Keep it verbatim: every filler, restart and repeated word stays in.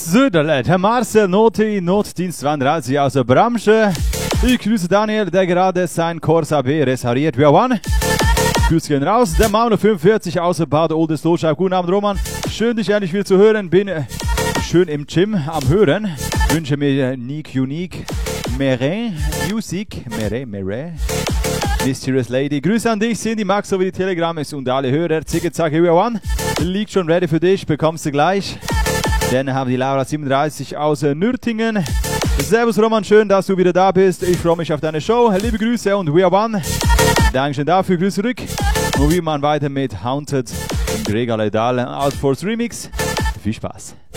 Söderlet, Herr Marcel Noti, Notdienst zweiunddreißig aus der Branche. Ich grüße Daniel, der gerade sein Corsa B restauriert. Wir waren. Grüße gehen raus. Der Mauner fünfundvierzig aus der Bad Oldesloe. Guten Abend, Roman. Schön, dich endlich wieder zu hören. Bin äh, schön im Gym am Hören. Wünsche mir Nick Unique, Meret, Music, Meret, Meret. Mysterious Lady. Grüße an dich, Cindy, Max sowie die Telegrammes und alle Hörer. Zicke, zacke, we one. Liegt schon ready für dich, bekommst du gleich. Dann haben die Laura siebenunddreißig aus Nürtingen. Servus Roman, schön, dass du wieder da bist. Ich freue mich auf deine Show. Liebe Grüße und we are one. Dankeschön dafür, Grüße zurück. Und wir machen weiter mit Haunted, Gregor Ledal, Outforce Remix. Viel Spaß.